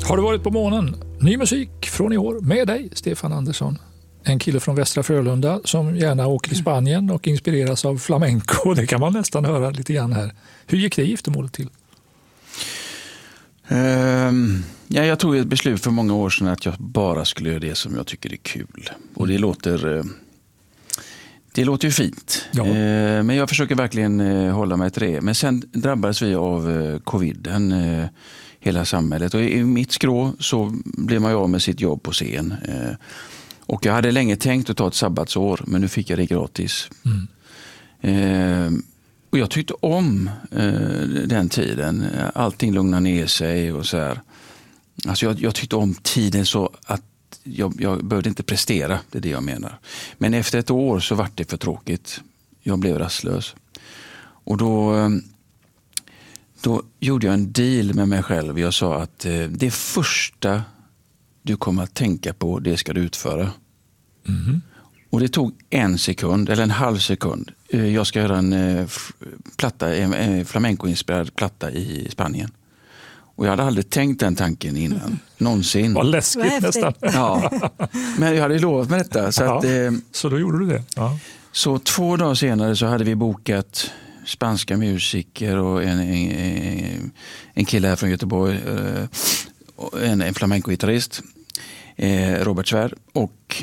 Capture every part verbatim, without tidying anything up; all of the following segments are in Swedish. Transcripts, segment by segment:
Har du varit på månen? Ny musik från i år med dig, Stefan Andersson. En kille från Västra Frölunda som gärna åker till Spanien och inspireras av flamenco. Det kan man nästan höra lite grann här. Hur gick det giftermålet till? Um, ja, jag tog ett beslut för många år sedan att jag bara skulle göra det som jag tycker är kul. Och det låter, det låter ju fint. Ja. Uh, men jag försöker verkligen uh, hålla mig till det. Men sen drabbades vi av uh, coviden, uh, hela samhället. Och i, i mitt skrå så blev man ju av med sitt jobb på scen. Uh, och jag hade länge tänkt att ta ett sabbatsår, men nu fick jag det gratis. Mm. Uh, Och jag tyckte om eh, den tiden. Allting lugnade ner sig och så här. Alltså jag, jag tyckte om tiden så att jag, jag behövde inte prestera, det är det jag menar. Men efter ett år så var det för tråkigt. Jag blev rastlös. Och då, då gjorde jag en deal med mig själv. Jag sa att eh, det första du kommer att tänka på, det ska du utföra. Mm. Och det tog en sekund, eller en halv sekund. Jag ska göra en platta, en flamenco-inspirerad platta i Spanien. Och jag hade aldrig tänkt den tanken innan. Mm. Någonsin. Vad läskigt nästan. Ja. Men jag hade lovat med detta. Så, ja, att, eh, så då gjorde du det? Ja. Så två dagar senare så hade vi bokat spanska musiker och en, en, en kille här från Göteborg. En, en flamenco-gitarrist. Robert Svärd. Och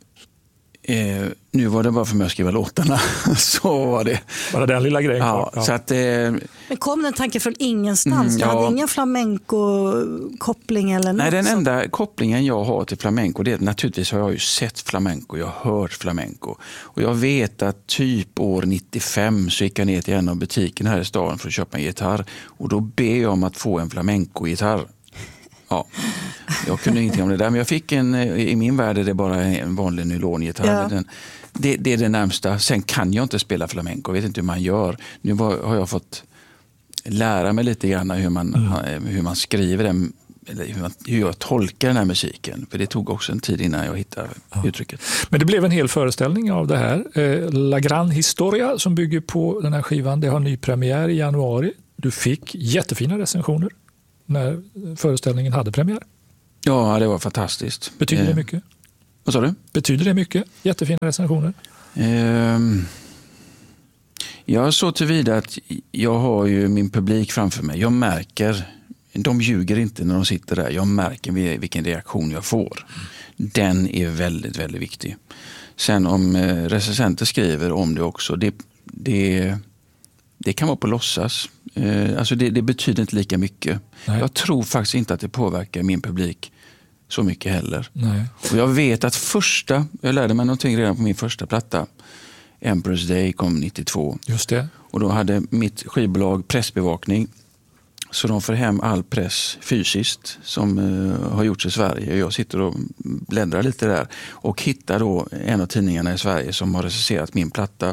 Eh, nu var det bara för mig att skriva låtarna. Så var det. Bara den lilla grejen. Ja, ja. Så att, eh, Men kom den tanken från ingenstans? Mm, ja. Du hade ingen flamenco-koppling? Eller Nej, något den så? enda kopplingen jag har till flamenco, det är att naturligtvis har jag ju sett flamenco, jag har hört flamenco. Och jag vet att typ år nittiofem så gick jag ner till en av butikerna här i staden för att köpa en gitarr. Och då ber jag om att få en flamenco-gitarr. Ja, jag kunde ingenting om det där, men jag fick en, i min värld är det bara en vanlig nylongitarr. Ja. Den, det, det är det närmsta. Sen kan jag inte spela flamenco, jag vet inte hur man gör. Nu var, har jag fått lära mig lite grann hur man, mm. hur man skriver den, eller hur, man, hur jag tolkar den här musiken. För det tog också en tid innan jag hittade ja. uttrycket. Men det blev en hel föreställning av det här. Eh, La Gran Historia som bygger på den här skivan, det har ny premiär i januari. Du fick jättefina recensioner när föreställningen hade premiär. Ja, det var fantastiskt. Betyder det eh, mycket? Vad sa du? Betyder det mycket? Jättefina recensioner. Eh, jag så tillvida att jag har ju min publik framför mig. Jag märker, de ljuger inte när de sitter där. Jag märker vilken reaktion jag får. Den är väldigt, väldigt viktig. Sen om eh, recensenter skriver om det också, det, det, det kan vara på låtsas. Alltså det, det betyder inte lika mycket. Nej. Jag tror faktiskt inte att det påverkar min publik så mycket heller. Nej. Och jag vet att första, jag lärde mig någonting redan på min första platta. Emperor's Day kom nittiotvå. Just det. Och då hade mitt skivbolag pressbevakning. Så de får hem all press fysiskt som uh, har gjorts i Sverige. Jag sitter och bläddrar lite där. Och hittar då en av tidningarna i Sverige som har recenserat min platta.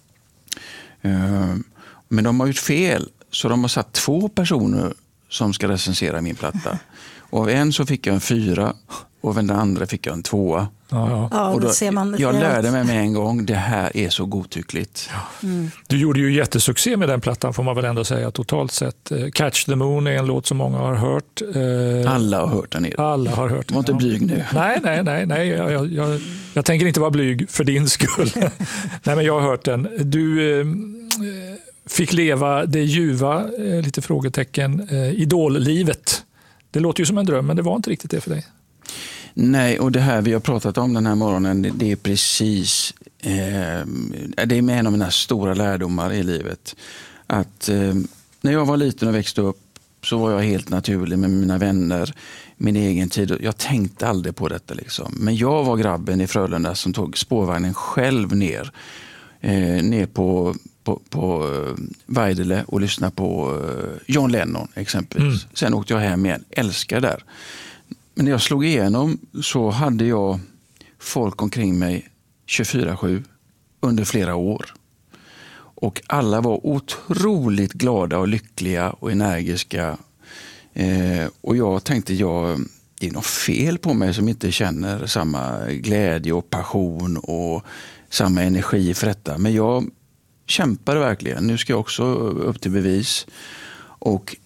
Uh, men de har gjort fel. Så de har satt två personer som ska recensera min platta. Och av en så fick jag en fyra och av den andra fick jag en tvåa. Ja, ja. Och då, ser man, jag lärde mig med en gång, det här är så godtyckligt. Ja. Mm. Du gjorde ju jättesuccé med den plattan får man väl ändå säga totalt sett. Catch the Moon är en låt som många har hört. Alla har hört den. Alla har hört den. Var inte blyg nu. Nej, nej, nej. nej. Jag, jag, jag, jag tänker inte vara blyg för din skull. Nej, men jag har hört den. Du... Eh, fick leva det ljuva, lite frågetecken, idollivet. Det låter ju som en dröm, men det var inte riktigt det för dig. Nej, och det här vi har pratat om den här morgonen, det, det är precis, eh, det är en av mina stora lärdomar i livet. Att eh, när jag var liten och växte upp så var jag helt naturlig med mina vänner, min egen tid. Jag tänkte aldrig på detta liksom. Men jag var grabben i Frölunda som tog spårvagnen själv ner, eh, ner på på, på uh, Weidele och lyssna på uh, John Lennon exempelvis. Mm. Sen åkte jag hem igen. Älskar där. Men när jag slog igenom så hade jag folk omkring mig tjugofyra sju under flera år. Och alla var otroligt glada och lyckliga och energiska. Eh, och jag tänkte, jag, det är något fel på mig som inte känner samma glädje och passion och samma energi för detta. Men jag kämpade verkligen. Nu ska jag också upp till bevis. Och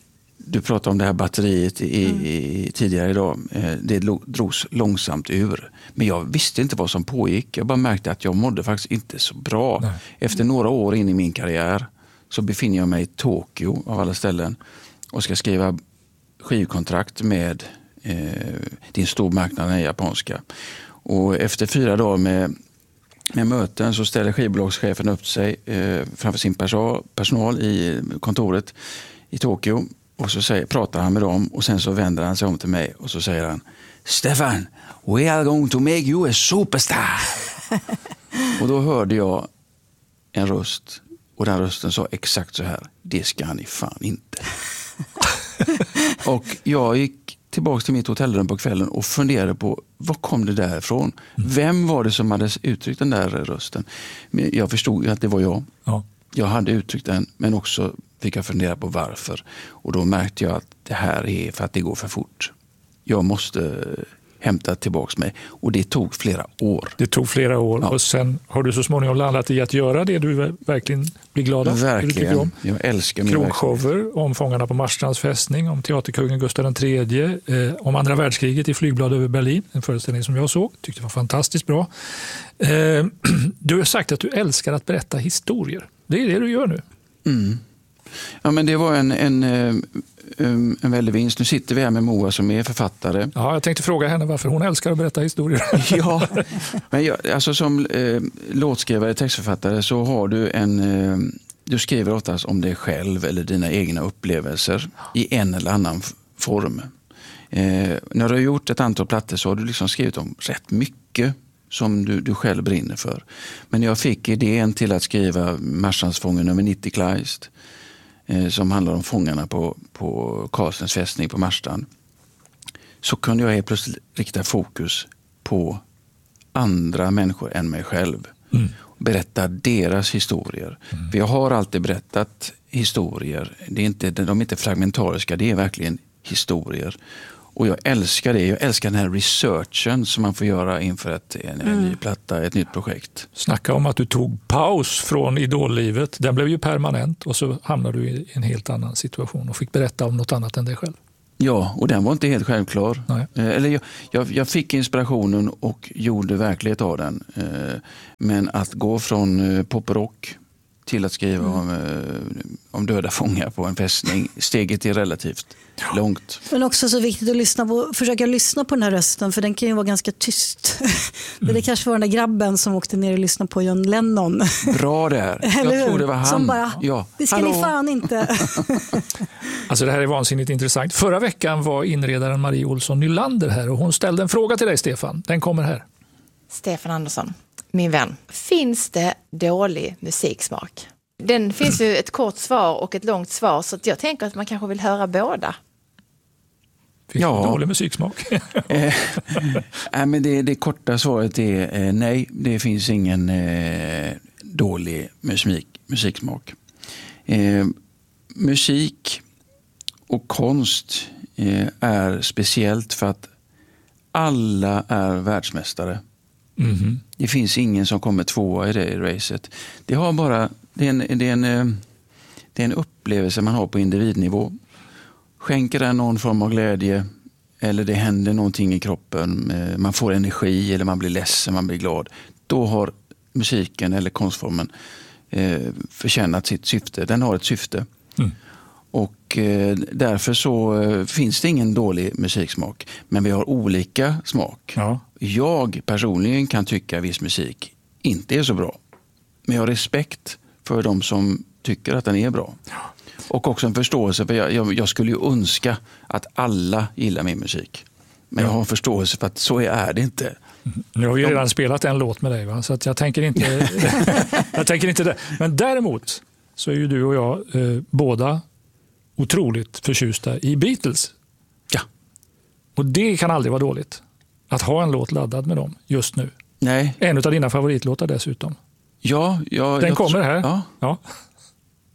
du pratade om det här batteriet i, i, tidigare idag. Det drogs långsamt ur. Men jag visste inte vad som pågick. Jag bara märkte att jag mådde faktiskt inte så bra. Nej. Efter några år in i min karriär så befinner jag mig i Tokyo av alla ställen och ska skriva skivkontrakt med eh, din stormarknad, japanska. Och efter fyra dagar med, med möten så ställer skivbolagschefen upp sig eh, framför sin personal, personal i kontoret i Tokyo. Och så säger, pratar han med dem och sen så vänder han sig om till mig och så säger han: Stefan, we are going to make you a superstar. Och då hörde jag en röst och den rösten sa exakt så här: det ska ni fan inte. Och jag gick tillbaka till mitt hotellrum på kvällen och funderade på var kom det där ifrån? Mm. Vem var det som hade uttryckt den där rösten? Men jag förstod att det var jag. Ja. Jag hade uttryckt den, men också fick jag fundera på varför. Och då märkte jag att det här är för att det går för fort. Jag måste hämta tillbaka mig. Och det tog flera år. Det tog flera år. Ja. Och sen har du så småningom landat i att göra det du verkligen blir glad av. Verkligen. Om. Jag älskar min krogshower, om Fångarna på Marstrands fästning, om teaterkungen Gustav den tredje, eh, om andra världskriget i flygblad över Berlin. En föreställning som jag såg. Tyckte var fantastiskt bra. Eh, du har sagt att du älskar att berätta historier. Det är det du gör nu. Mm. Ja, men det var en, en, en, en väldig vinst. Nu sitter vi här med Moa som är författare. Ja, jag tänkte fråga henne varför hon älskar att berätta historier. Ja, men jag, alltså som eh, låtskrivare, textförfattare så har du en... Eh, du skriver oftast om dig själv eller dina egna upplevelser i en eller annan form. Eh, när du har gjort ett antal plattor så har du liksom skrivit om rätt mycket som du, du själv brinner för. Men jag fick idén till att skriva Marstrandsfången nummer nittio Kleist, eh, som handlar om fångarna på, på Karlsens fästning på Marstrand. Så kunde jag helt plötsligt rikta fokus på andra människor än mig själv. Mm. Berätta deras historier. Mm. För jag har alltid berättat historier. Det är inte, de är inte fragmentariska, det är verkligen historier. Och jag älskar det. Jag älskar den här researchen som man får göra inför ett, en, en mm. ny platta, ett nytt projekt. Snacka om att du tog paus från idollivet. Den blev ju permanent och så hamnade du i en helt annan situation och fick berätta om något annat än dig själv. Ja, och den var inte helt självklar. Nej. Eller jag, jag, jag fick inspirationen och gjorde verklighet av den. Men att gå från poprock till att skriva mm. om, om döda fångar på en fästning, steget är relativt ja. långt. Men också så viktigt att lyssna på, försöka lyssna på den här rösten, för den kan ju vara ganska tyst. Mm. Det kanske var den där grabben som åkte ner och lyssnade på John Lennon. Bra där. Jag tror det var han. Som bara, ja. det ska Hallå. ni fan inte. Alltså det här är vansinnigt intressant. Förra veckan var inredaren Marie Olsson Nylander här och hon ställde en fråga till dig, Stefan. Den kommer här. Stefan Andersson, min vän. Finns det dålig musiksmak? Den finns ju ett kort svar och ett långt svar, så att jag tänker att man kanske vill höra båda. Finns ja. det dålig musiksmak? eh, äh, men det, det korta svaret är eh, nej, det finns ingen eh, dålig musik, musiksmak. Eh, musik och konst eh, är speciellt för att alla är världsmästare. Mm-hmm. Det finns ingen som kommer tvåa i det racet. Det, har bara, det, är en, det, är en, det är en upplevelse man har på individnivå. Skänker den någon form av glädje eller det händer någonting i kroppen, man får energi eller man blir ledsen, man blir glad. Då har musiken eller konstformen eh, förtjänat sitt syfte. Den har ett syfte. Mm. Och eh, därför så eh, finns det ingen dålig musiksmak. Men vi har olika smak. Ja. Jag personligen kan tycka att viss musik inte är så bra. Men jag har respekt för de som tycker att den är bra. Ja. Och också en förståelse, för jag, jag, jag skulle ju önska att alla gillar min musik. Men ja. jag har en förståelse för att så är det inte. Mm. Nu har vi redan de... spelat en låt med dig, va? Så att jag tänker inte jag tänker inte det. Men däremot så är ju du och jag eh, båda otroligt förtjusta i Beatles. Ja. Och det kan aldrig vara dåligt att ha en låt laddad med dem just nu. Nej. En av dina favoritlåtar dessutom. Ja, ja, den jag kommer här. Ja. Ja.